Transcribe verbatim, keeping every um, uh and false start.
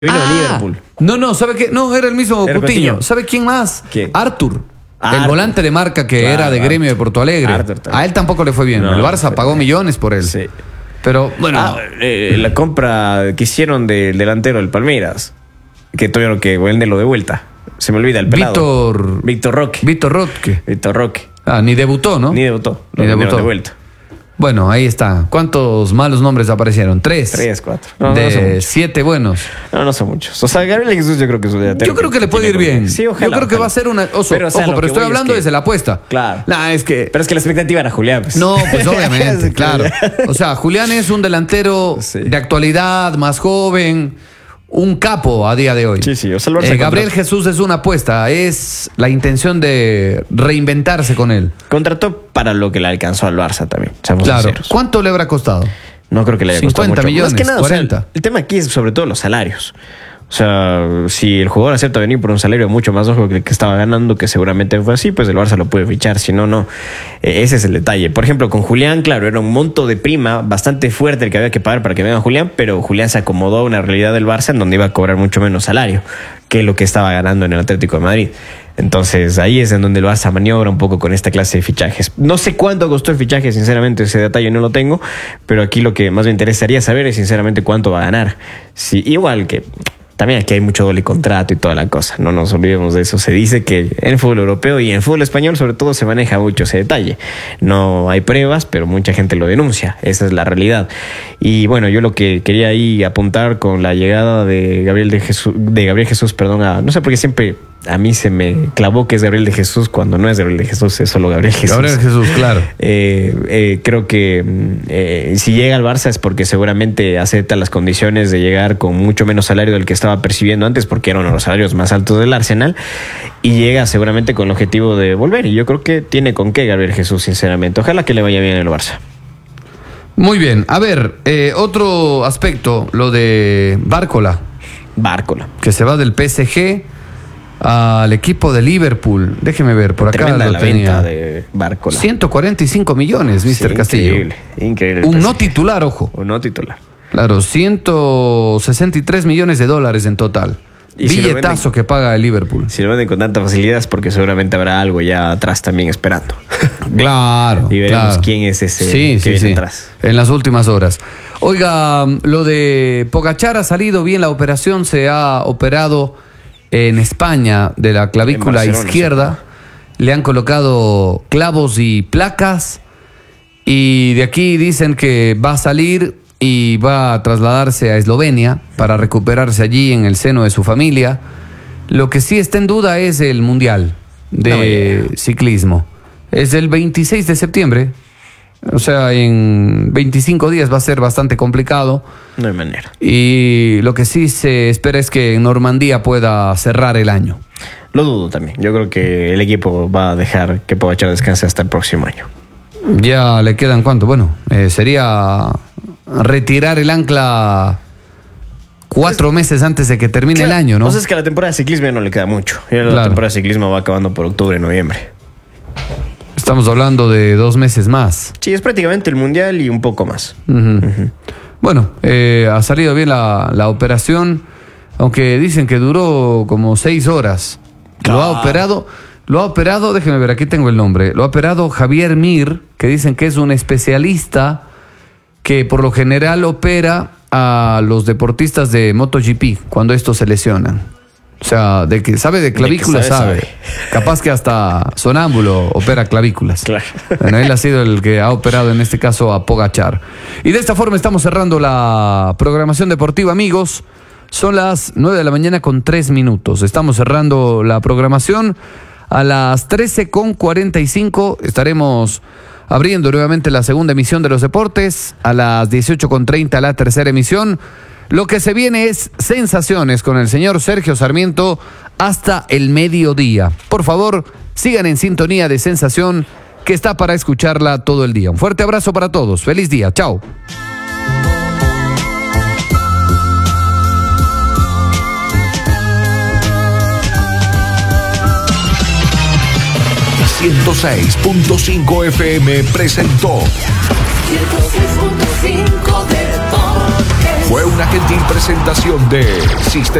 Vino ah, de Liverpool. No, no, ¿sabe qué? No, era el mismo Era Coutinho. Coutinho. ¿Sabe quién más? ¿Quién? Arthur. Ah, el Arthur. volante de marca que Claro, era de Gremio Arthur. de Porto Alegre. Arthur también. A él tampoco le fue bien. No, el Barça no, pagó no. millones por él. Sí. Pero bueno. Ah, eh, la compra que hicieron del delantero del Palmeiras, que tuvieron que venderlo de vuelta. Se me olvida el pelado. Víctor. Víctor Roque. Víctor Roque. Víctor Roque. Ah, ni debutó, ¿no? Ni debutó. Lo Ni vendieron debutó. de vuelta. Bueno, ahí está. ¿Cuántos malos nombres aparecieron? Tres. Tres, cuatro. No, no de son muchos. siete buenos. No, no son muchos. O sea, Gabriel Jesús yo creo que es un delantero. Yo creo que le puede ir tiene- bien. Sí, ojalá. Yo creo que ojalá. va a ser una. Oso, Pero, o sea, ojo, lo pero que estoy voy es hablando que- desde la apuesta. Claro. Nah, es que. Pero es que la expectativa era Julián. Pues. No, pues obviamente, Es que- claro. O sea, Julián es un delantero Sí. de actualidad, más joven, un capo a día de hoy. Sí, sí, o sea, el Barça Eh, Gabriel contrató. Jesús es una apuesta, es la intención de reinventarse con él. Contrató para lo que le alcanzó al Barça también. Seamos Claro. sinceros. ¿Cuánto le habrá costado? No creo que le haya costado cincuenta mucho. millones, Más que nada, o sea, cuarenta. el, el tema aquí es sobre todo los salarios. O sea, si el jugador acepta venir por un salario mucho más bajo que el que estaba ganando, que seguramente fue así, pues el Barça lo puede fichar. Si no, no. Eh, ese es el detalle. Por ejemplo, con Julián, claro, era un monto de prima bastante fuerte el que había que pagar para que venga Julián, pero Julián se acomodó a una realidad del Barça en donde iba a cobrar mucho menos salario que lo que estaba ganando en el Atlético de Madrid. Entonces ahí es en donde el Barça maniobra un poco con esta clase de fichajes. No sé cuánto costó el fichaje, sinceramente ese detalle no lo tengo, pero aquí lo que más me interesaría saber es sinceramente cuánto va a ganar. Sí, igual que también aquí hay mucho doble contrato y toda la cosa, no nos olvidemos de eso. Se dice que en el fútbol europeo y en el fútbol español sobre todo se maneja mucho ese detalle. No hay pruebas, pero mucha gente lo denuncia, esa es la realidad. Y bueno, yo lo que quería ahí apuntar con la llegada de Gabriel de Jesús, de Gabriel Jesús, perdón, a- no sé por qué siempre a mí se me clavó que es Gabriel de Jesús cuando no es Gabriel de Jesús, es solo Gabriel Jesús. Gabriel Jesús, claro. Eh, eh, creo que mm, eh, si llega al Barça es porque seguramente acepta las condiciones de llegar con mucho menos salario del que estaba percibiendo antes, porque eran los salarios más altos del Arsenal, y llega seguramente con el objetivo de volver. Y yo creo que tiene con qué Gabriel Jesús, sinceramente. Ojalá que le vaya bien el Barça. Muy bien. A ver, eh, otro aspecto, lo de Bárcola, Bárcola. que se va del P S G al equipo de Liverpool. Déjeme ver, por acá Tremenda lo la tenía. venta de Bárcola. ciento cuarenta y cinco millones, mister Sí, Castillo. Increíble, increíble. Un Pues, no titular, ojo. Un no titular. Claro, ciento sesenta y tres millones de dólares en total. Y si lo Billetazo venden- que paga el Liverpool. Si lo venden con tanta facilidad es porque seguramente habrá algo ya atrás también esperando. Claro. Y veremos claro. quién es ese Sí, que sí, viene sí. atrás. En las últimas horas. Oiga, lo de Pogačar ha salido bien la operación, se ha operado en España de la clavícula En Barcelona, izquierda. Le han colocado clavos y placas. Y de aquí dicen que va a salir y va a trasladarse a Eslovenia para recuperarse allí en el seno de su familia. Lo que sí está en duda es el Mundial de No, ciclismo. Es el veintiséis de septiembre. O sea, en veinticinco días va a ser bastante complicado. No hay manera. Y lo que sí se espera es que Normandía pueda cerrar el año. Lo dudo también. Yo creo que el equipo va a dejar que Pogačar descanse hasta el próximo año. Ya le quedan cuánto. Bueno, eh, sería retirar el ancla cuatro meses antes de que termine el año, ¿no? Entonces es que la temporada de ciclismo ya no le queda mucho. Ya la Claro. temporada de ciclismo va acabando por octubre, noviembre. Estamos hablando de dos meses más. Sí, es prácticamente el mundial y un poco más. Ujú. Bueno, eh, ha salido bien la, la operación, aunque dicen que duró como seis horas. Lo ha Ah. operado, lo ha operado, déjeme ver, aquí tengo el nombre. Lo ha operado Javier Mir, que dicen que es un especialista que por lo general opera a los deportistas de MotoGP cuando estos se lesionan. O sea, de que sabe de clavículas, sabe, sabe. Capaz que hasta sonámbulo opera clavículas. Claro. Bueno, él ha sido el que ha operado en este caso a Pogačar. Y de esta forma estamos cerrando la programación deportiva, amigos. Son las nueve de la mañana con tres minutos. Estamos cerrando la programación. A las trece con cuarenta y cinco estaremos abriendo nuevamente la segunda emisión de los deportes. A las dieciocho con treinta la tercera emisión. Lo que se viene es Sensaciones con el señor Sergio Sarmiento hasta el mediodía. Por favor, sigan en sintonía de Sensación, que está para escucharla todo el día. Un fuerte abrazo para todos. Feliz día. Chao. ciento seis punto cinco F M presentó ciento seis punto cinco Deportes. Fue una gentil presentación de Sistema